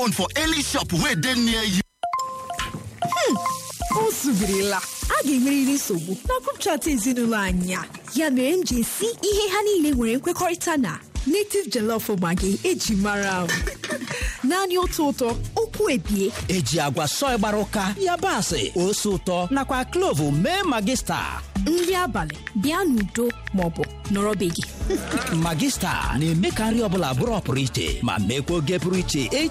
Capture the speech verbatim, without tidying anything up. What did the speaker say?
on for any shop where they near you. O subirila a ga-emerịrị nsogbu na group chat ezinụlọ anyị a. Ya mere m ji esi ihe ha niile nwere nkwekọrịta na native jollof maggi eji mara m. Naanị otu ụtọ okwu ebie eji agwa sọị gbara ụka yabasị ose ụtọ nakwa klovu mee magista. Nri abalị bịa n'udo maọbụ nọrọ be gị. Magista na-eme ka nri ọbụla bụrụ ọpụrụ iche ma meekwa oge pụrụ iche